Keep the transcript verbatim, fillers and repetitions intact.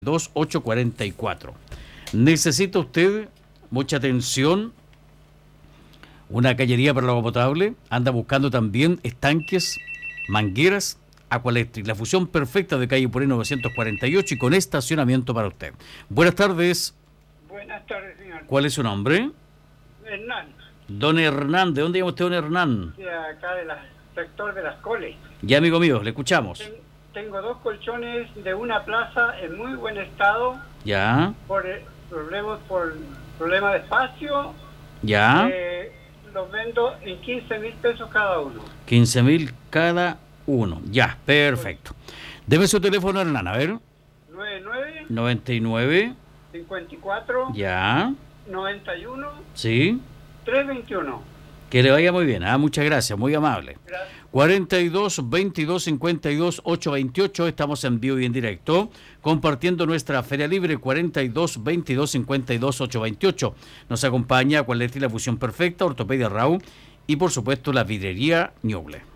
dos ocho cuarenta y cuatro. ¿Necesita usted mucha atención? ¿Una cañería para el agua potable? ¿Anda buscando también estanques, mangueras? Aqualectric, la fusión perfecta de calle Poré novecientos cuarenta y ocho y con estacionamiento para usted. Buenas tardes. Buenas tardes, señor. ¿Cuál es su nombre? Hernán. Don Hernán. ¿De dónde llama usted, don Hernán? De acá del sector de las Coles. Ya, amigo mío, le escuchamos. Ten, tengo dos colchones de una plaza en muy buen estado. Ya. Por eh, problemas por problema de espacio. Ya. Eh, los vendo en quince mil pesos cada uno. quince mil cada uno. Ya, perfecto. Deme su teléfono, Hernán, a ver. nueve nueve noventa y nueve. cincuenta y cuatro Ya. noventa y uno Sí. trescientos veintiuno. Que le vaya muy bien. Ah, muchas gracias, muy amable. Gracias. cuarenta y dos, veintidós, cincuenta y dos, ochocientos veintiocho. Estamos en vivo y en directo compartiendo nuestra Feria Libre. Cuarenta y dos, veintidós, cincuenta y dos, ochocientos veintiocho. Nos acompaña Aqualectric, la fusión perfecta, Ortopedia Raúl y por supuesto la vidrería Ñuble.